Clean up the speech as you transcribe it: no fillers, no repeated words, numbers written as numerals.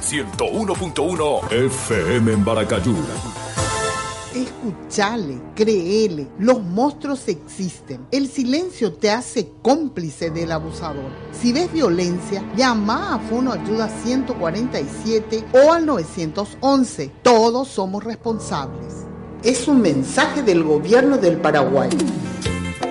101.1 FM en Baracayú. Escuchale, créele, los monstruos existen. El silencio te hace cómplice del abusador. Si ves violencia, llama a Fono Ayuda 147 o al 911. Todos somos responsables. Es un mensaje del gobierno del Paraguay.